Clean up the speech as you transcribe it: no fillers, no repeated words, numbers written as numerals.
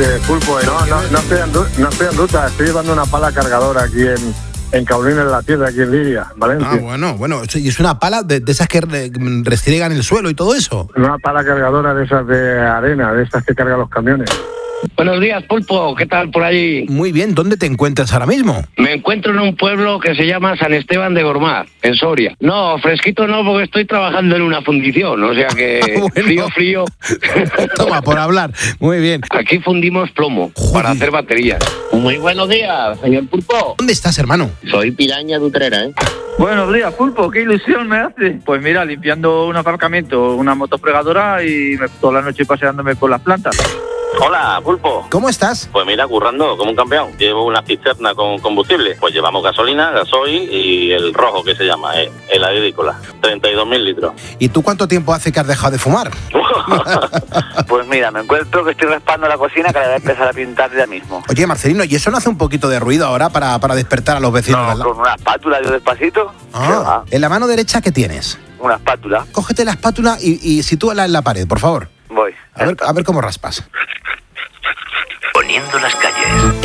Pulpo, no estoy en ruta, estoy llevando una pala cargadora aquí en Caulín, en la Tierra, aquí en Liria, Valencia. Bueno, y es una pala de esas que restriegan el suelo y todo eso. Una pala cargadora de esas de arena, de esas que cargan los camiones. Buenos días, Pulpo, ¿qué tal por allí? Muy bien, ¿dónde te encuentras ahora mismo? Me encuentro en un pueblo que se llama San Esteban de Gormaz, en Soria. No, fresquito no, porque estoy trabajando en una fundición, o sea que frío. Toma, por hablar, muy bien. Aquí fundimos plomo para hacer baterías. Muy buenos días, señor Pulpo. ¿Dónde estás, hermano? Soy Piraña de Utrera, ¿eh? Buenos días, Pulpo, qué ilusión me hace. Pues mira, limpiando un aparcamiento, una motofregadora y toda la noche paseándome por las plantas. Hola, Pulpo. ¿Cómo estás? Pues mira, currando como un campeón. Llevo una cisterna con combustible. Pues llevamos gasolina, gasoil y el rojo que se llama, el agrícola. 32.000 litros. ¿Y tú cuánto tiempo hace que has dejado de fumar? Pues mira, me encuentro que estoy raspando la cocina que la voy a empezar a pintar ya mismo. Oye, Marcelino, ¿y eso no hace un poquito de ruido ahora para despertar a los vecinos? No, del lado? con una espátula yo despacito. En la mano derecha, ¿qué tienes? Una espátula. Cógete la espátula y sitúala en la pared, por favor. Voy. A ver cómo raspas. Poniendo las calles.